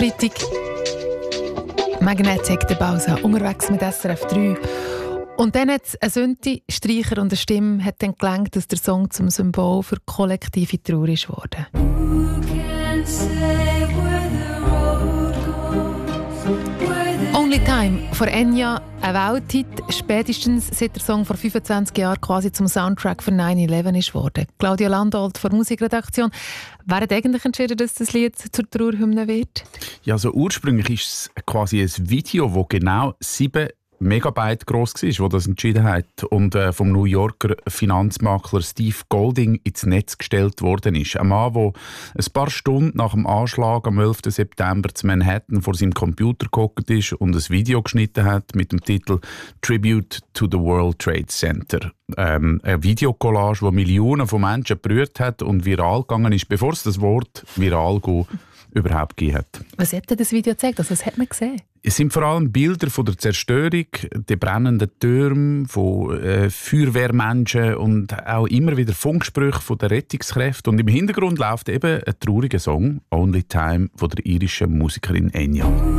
Aufsplittung. Magnetic, der Bausa, unterwegs mit SRF 3. Und dann hat es einen Synthi, Streicher und eine Stimme hat dann gelangt, dass der Song zum Symbol für kollektive Trauer ist geworden. Only Time von Enya, ein Welthit, spätestens seit der Song vor 25 Jahren quasi zum Soundtrack für 9/11 ist geworden. Claudia Landolt von der Musikredaktion. Wer hat eigentlich entschieden, dass das Lied zur Trauerhymne wird? Ja, also ursprünglich ist es quasi ein Video, das genau 7 Megabyte gross war, wo das entschieden hat und vom New Yorker Finanzmakler Steve Golding ins Netz gestellt worden ist. Ein Mann, der ein paar Stunden nach dem Anschlag am 11. September zu Manhattan vor seinem Computer gehockt ist und ein Video geschnitten hat mit dem Titel «Tribute to the World Trade Center». Eine Videocollage, die Millionen von Menschen berührt hat und viral gegangen ist, bevor es das Wort «viral» überhaupt gegeben hat. Was hat denn das Video gezeigt? Also, was hat man gesehen? Es sind vor allem Bilder von der Zerstörung, der brennenden Türme, von Feuerwehrmenschen und auch immer wieder Funksprüche von den Rettungskräften. Und im Hintergrund läuft eben ein trauriger Song, «Only Time», von der irischen Musikerin Enya.